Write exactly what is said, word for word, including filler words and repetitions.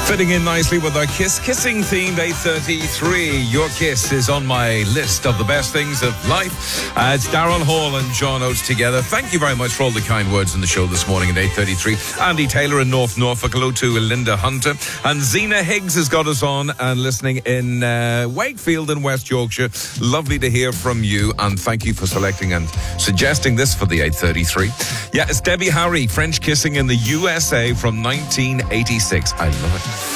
Fitting in nicely with our Kiss Kissing themed eight thirty-three. Your Kiss is on my list of the best things of life. Uh, it's Darren Hall and John Oates together. Thank you very much for all the kind words in the show this morning at eight thirty-three. Andy Taylor in North Norfolk. Hello to Linda Hunter. And Zena Higgs has got us on and listening in uh, Wakefield in West Yorkshire. Lovely to hear from you, and thank you for selecting and suggesting this for the eight thirty-three. Yeah, it's Debbie Harry, French Kissing in the U S A from nineteen eighty-six. I love it.